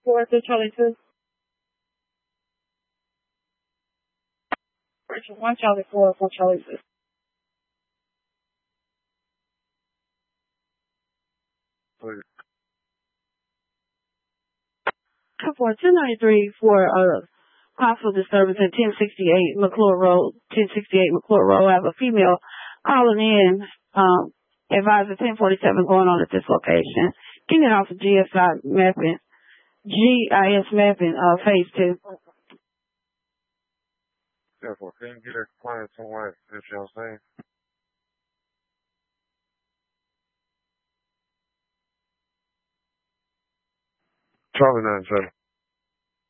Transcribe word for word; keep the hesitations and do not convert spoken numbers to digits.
four to Charlie two. One Charlie four, four Charlie two. Please. For two ninety-three for a possible disturbance at ten sixty-eight McClure Road, ten sixty-eight McClure Road. I have a female calling in, um, advisor ten forty-seven going on at this location. Getting it off of G S I mapping, G I S mapping, uh, phase two. Therefore, can you get a client somewhere, if you know what I'm saying? Charlie nine seven.